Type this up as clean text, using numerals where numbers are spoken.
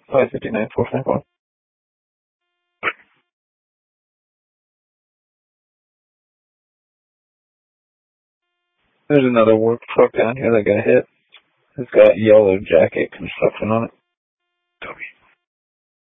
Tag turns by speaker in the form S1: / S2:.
S1: 559, 454. There's another work truck down here that got hit. It's got yellow jacket construction on it. Toby.